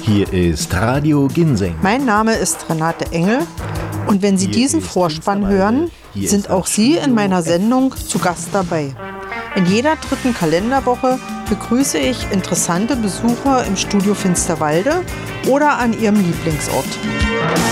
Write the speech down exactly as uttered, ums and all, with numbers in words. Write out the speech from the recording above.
Hier ist Radio Ginseng. Mein Name ist Renate Engel und wenn Sie Hier diesen ist Vorspann Finsterwalde. hören, Hier sind ist auch das Sie in Studio meiner F. Sendung zu Gast dabei. In jeder dritten Kalenderwoche begrüße ich interessante Besucher im Studio Finsterwalde oder an ihrem Lieblingsort.